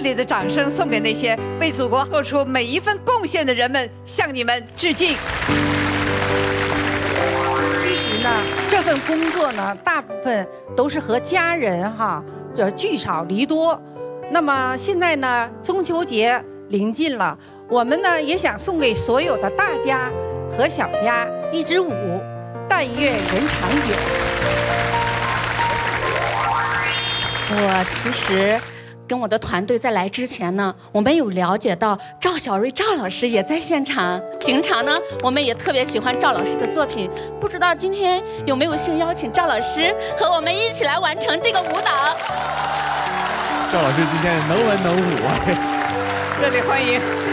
烈的掌声送给那些为祖国做出每一份贡献的人们，向你们致敬。 其实呢，这份工作呢，大部分都是和家人这聚少离多。那么现在呢，中秋节临近了，我们呢也想送给所有的大家和小家一支舞，但愿人长久。 我其实跟我的团队在来之前呢，我们有了解到赵小瑞赵老师也在现场。平常呢，我们也特别喜欢赵老师的作品，不知道今天有没有幸邀请赵老师和我们一起来完成这个舞蹈。 赵老师今天能文能武啊！ 热烈欢迎。